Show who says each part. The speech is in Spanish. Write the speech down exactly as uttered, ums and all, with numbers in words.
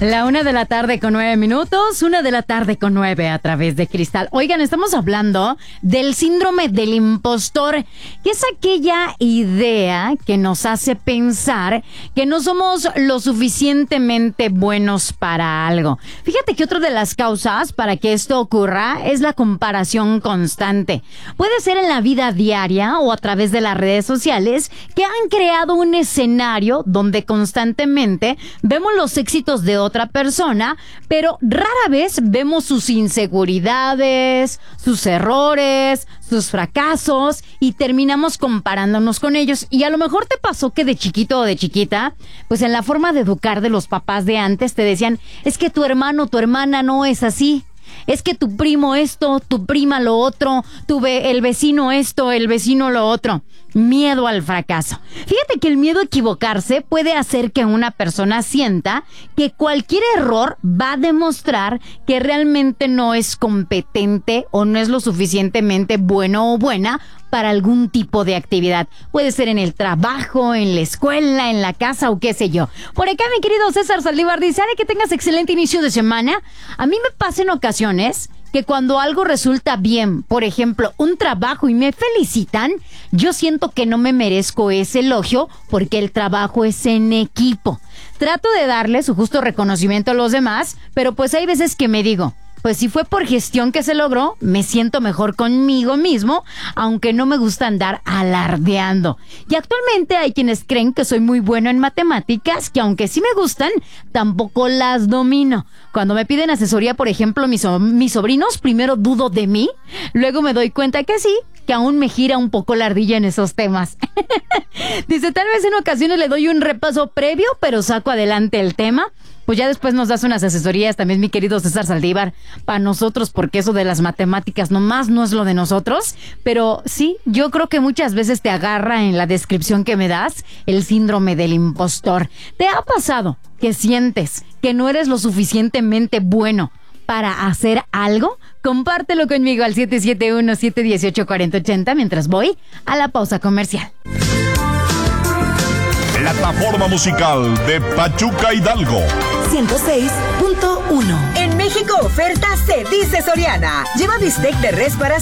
Speaker 1: La una de la tarde con nueve minutos, una de la tarde con nueve a través de Cristal. Oigan, estamos hablando del síndrome del impostor, que es aquella idea que nos hace pensar que no somos lo suficientemente buenos para algo. Fíjate que otra de las causas para que esto ocurra es la comparación constante. Puede ser en la vida diaria o a través de las redes sociales que han creado un escenario donde constantemente vemos los éxitos de otros otra persona, pero rara vez vemos sus inseguridades, sus errores, sus fracasos y terminamos comparándonos con ellos. Y a lo mejor te pasó que de chiquito o de chiquita, pues en la forma de educar de los papás de antes te decían, es que tu hermano o tu hermana no es así. Es que tu primo esto, tu prima lo otro, tu ve- el vecino esto, el vecino lo otro. Miedo al fracaso. Fíjate que el miedo a equivocarse puede hacer que una persona sienta que cualquier error va a demostrar que realmente no es competente o no es lo suficientemente bueno o buena para algún tipo de actividad. Puede ser en el trabajo, en la escuela, en la casa o qué sé yo. Por acá mi querido César Saldívar dice, "Haré que tengas excelente inicio de semana". A mí me pasa en ocasiones que cuando algo resulta bien, por ejemplo, un trabajo y me felicitan, yo siento que no me merezco ese elogio porque el trabajo es en equipo. Trato de darle su justo reconocimiento a los demás, pero pues hay veces que me digo, pues si fue por gestión que se logró, me siento mejor conmigo mismo, aunque no me gusta andar alardeando. Y actualmente hay quienes creen que soy muy bueno en matemáticas, que aunque sí me gustan, tampoco las domino. Cuando me piden asesoría, por ejemplo, mis, so- mis sobrinos, primero dudo de mí, luego me doy cuenta que sí, que aún me gira un poco la ardilla en esos temas. Dice, tal vez en ocasiones le doy un repaso previo, pero saco adelante el tema. Pues ya después nos das unas asesorías también, mi querido César Saldívar, para nosotros, porque eso de las matemáticas nomás no es lo de nosotros. Pero sí, yo creo que muchas veces te agarra en la descripción que me das el síndrome del impostor. ¿Te ha pasado que sientes que no eres lo suficientemente bueno para hacer algo? Compártelo conmigo al siete siete uno, siete uno ocho, cuatro cero ocho cero mientras voy a la pausa comercial.
Speaker 2: Plataforma musical de Pachuca Hidalgo.
Speaker 3: ciento seis punto uno.
Speaker 4: En México oferta se dice Soriana. Lleva bistec de res para